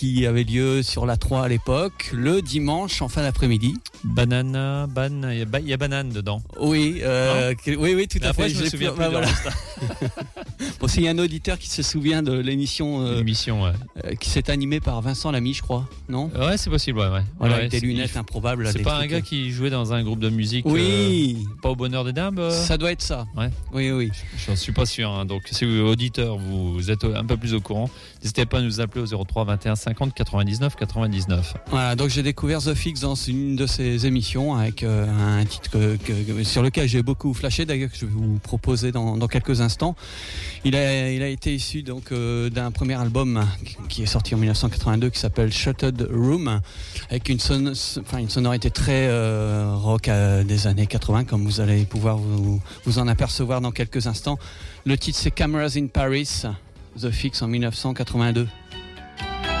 qui avait lieu sur la 3 à l'époque, le dimanche en fin d'après-midi. Banana, il y a banane dedans. Oui, oui, tout à après, fait. je me souviens plus. Voilà. Bon, s'il y a un auditeur qui se souvient de l'émission, qui s'est animée par Vincent Lamy, je crois, non ? Ouais, c'est possible, ouais. Voilà, avec des lunettes improbables. C'est pas un gars qui jouait dans un groupe de musique. Oui. Pas au bonheur des dames. Ça doit être ça. Ouais. Oui. J'en suis pas sûr. Donc, si vous, auditeur, vous êtes un peu plus au courant, n'hésitez pas à nous appeler au 03 21 50 99 99. Voilà, donc j'ai découvert The Fix dans une de ses émissions avec un titre sur lequel j'ai beaucoup flashé, d'ailleurs, que je vais vous proposer dans quelques instants. Il a été issu donc d'un premier album qui est sorti en 1982 qui s'appelle Shuttered Room, avec une sonorité très rock des années 80, comme vous allez pouvoir vous en apercevoir dans quelques instants. Le titre c'est Cameras in Paris, The Fix en 1982.